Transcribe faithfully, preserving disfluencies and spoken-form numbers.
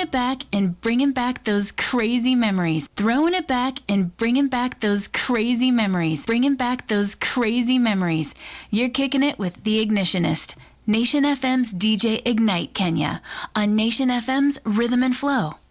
it back and bringing back those crazy memories. Throwing it back and bringing back those crazy memories. Bringing back those crazy memories. You're kicking it with The Ignitionist. Nation F M's D J Ignite Kenya on Nation F M's Rhythm and Flow.